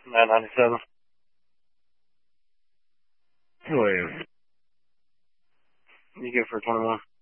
997. Who are you? You good for 21.